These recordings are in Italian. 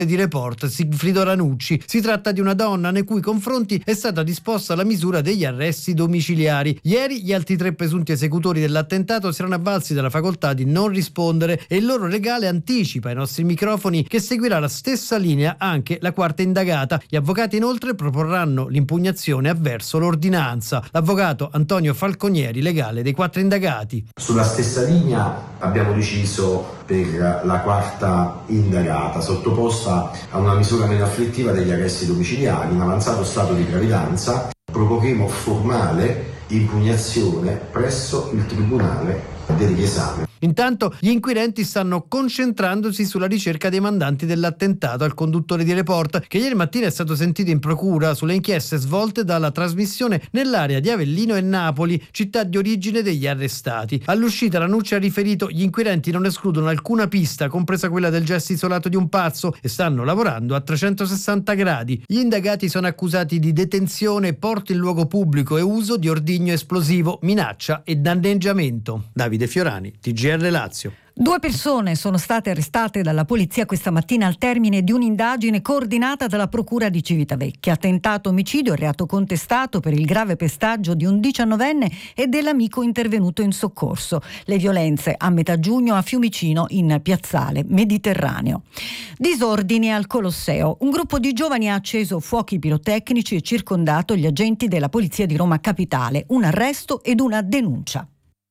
di Report Sigfrido Ranucci. Si tratta di una donna nei cui confronti è stata disposta la misura degli arresti domiciliari. Ieri gli altri 3 presunti esecutori dell'attentato si erano avvalsi della facoltà di non rispondere e il loro legale anticipa ai nostri microfoni che seguirà la stessa linea anche la quarta indagata. Gli avvocati inoltre proporranno l'impugnazione avverso l'ordinanza. L'avvocato Antonio Falconieri, legale dei 4 indagati. Sulla stessa linea abbiamo deciso per la quarta indagata, sottoposta a una misura meno afflittiva degli arresti domiciliari in avanzato stato di gravidanza, proporremo formale impugnazione presso il Tribunale del riesame. Intanto gli inquirenti stanno concentrandosi sulla ricerca dei mandanti dell'attentato al conduttore di Report, che ieri mattina è stato sentito in procura sulle inchieste svolte dalla trasmissione nell'area di Avellino e Napoli, città di origine degli arrestati. All'uscita Ranucci ha riferito: gli inquirenti non escludono alcuna pista, compresa quella del gesto isolato di un pazzo, e stanno lavorando a 360 gradi. Gli indagati sono accusati di detenzione, porto in luogo pubblico e uso di ordigno esplosivo, minaccia e danneggiamento. Davide Fiorani, TGR Lazio. 2 persone sono state arrestate dalla polizia questa mattina al termine di un'indagine coordinata dalla Procura di Civitavecchia. Tentato omicidio, reato contestato per il grave pestaggio di un 19enne e dell'amico intervenuto in soccorso. Le violenze a metà giugno a Fiumicino in piazzale Mediterraneo. Disordini al Colosseo. Un gruppo di giovani ha acceso fuochi pirotecnici e circondato gli agenti della polizia di Roma Capitale. Un arresto ed una denuncia.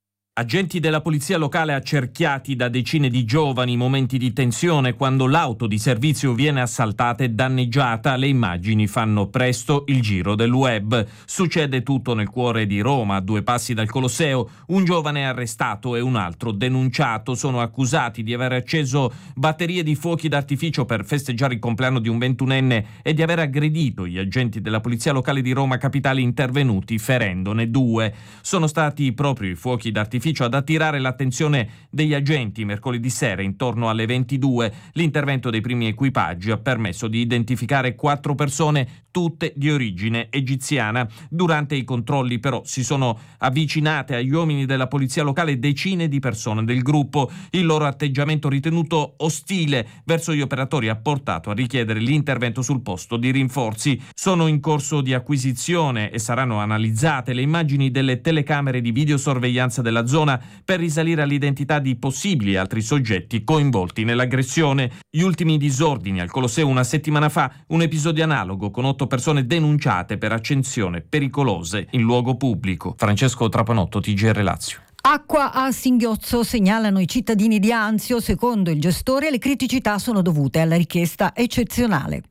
Agenti della polizia locale accerchiati da decine di giovani, momenti di tensione quando l'auto di servizio viene assaltata e danneggiata. Le immagini fanno presto il giro del web. Succede tutto nel cuore di Roma, a 2 passi dal Colosseo. Un giovane è arrestato e un altro denunciato. Sono accusati di aver acceso batterie di fuochi d'artificio per festeggiare il compleanno di un 21enne e di aver aggredito gli agenti della polizia locale di Roma Capitale intervenuti, ferendone 2. Sono stati proprio i fuochi d'artificio ad attirare l'attenzione degli agenti mercoledì sera intorno alle 22. L'intervento dei primi equipaggi ha permesso di identificare 4 persone, tutte di origine egiziana. Durante i controlli però si sono avvicinate agli uomini della polizia locale decine di persone del gruppo. Il loro atteggiamento, ritenuto ostile verso gli operatori, ha portato a richiedere l'intervento sul posto di rinforzi. Sono in corso di acquisizione e saranno analizzate le immagini delle telecamere di videosorveglianza della zona per risalire all'identità di possibili altri soggetti coinvolti nell'aggressione. Gli ultimi disordini al Colosseo una settimana fa, un episodio analogo con 8 persone denunciate per accensione pericolose in luogo pubblico. Francesco Trapanotto, TGR Lazio. Acqua a singhiozzo, segnalano i cittadini di Anzio. Secondo il gestore le criticità sono dovute alla richiesta eccezionale.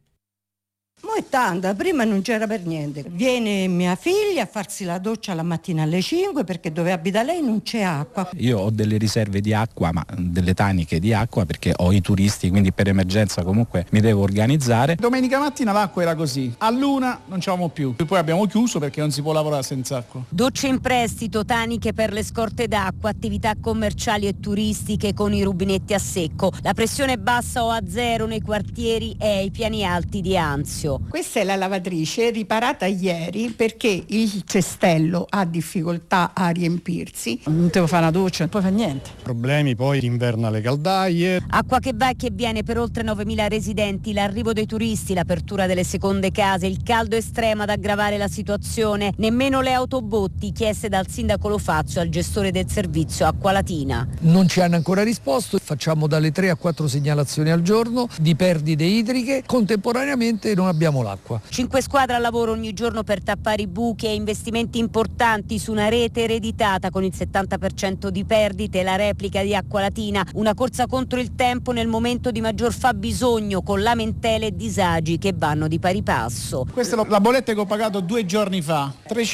Mo' è tanta, prima non c'era per niente. Viene mia figlia a farsi la doccia la mattina alle 5 perché dove abita lei non c'è acqua. Io ho delle riserve di acqua, ma delle taniche di acqua, perché ho i turisti, quindi per emergenza comunque mi devo organizzare. Domenica mattina l'acqua era così, all'1 non c'avamo più, poi abbiamo chiuso perché non si può lavorare senza acqua. Docce in prestito, taniche per le scorte d'acqua, attività commerciali e turistiche con i rubinetti a secco. La pressione è bassa o a zero nei quartieri e ai piani alti di Anzio. Questa è la lavatrice riparata ieri perché il cestello ha difficoltà a riempirsi. Non devo fare una doccia, non puoi fare niente. Problemi poi d'inverno alle caldaie. Acqua che va e che viene per oltre 9.000 residenti, l'arrivo dei turisti, l'apertura delle seconde case, il caldo estremo ad aggravare la situazione. Nemmeno le autobotti chieste dal sindaco Lo Fazio al gestore del servizio Acqua Latina. Non ci hanno ancora risposto, facciamo dalle 3 a 4 segnalazioni al giorno di perdite idriche, contemporaneamente non abbiamo l'acqua. 5 squadre al lavoro ogni giorno per tappare i buchi e investimenti importanti su una rete ereditata con il 70% di perdite, la replica di Acqua Latina, una corsa contro il tempo nel momento di maggior fabbisogno con lamentele e disagi che vanno di pari passo. Questa è la bolletta che ho pagato 2 giorni fa,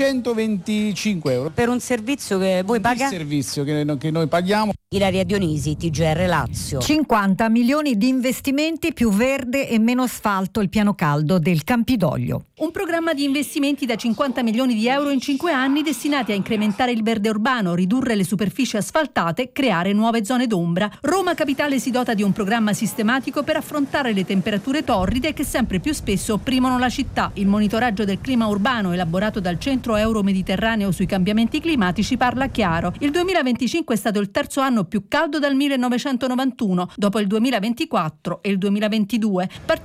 325 euro. Per un servizio che voi pagate? Un servizio che noi paghiamo. Ilaria Dionisi, TGR Lazio. 50 milioni di investimenti, più verde e meno asfalto, il piano caldo del del Campidoglio. Un programma di investimenti da 50 milioni di euro in 5 anni destinati a incrementare il verde urbano, ridurre le superfici asfaltate, creare nuove zone d'ombra. Roma Capitale si dota di un programma sistematico per affrontare le temperature torride che sempre più spesso opprimono la città. Il monitoraggio del clima urbano elaborato dal Centro Euro-Mediterraneo sui cambiamenti climatici parla chiaro. Il 2025 è stato il terzo anno più caldo dal 1991, dopo il 2024 e il 2022.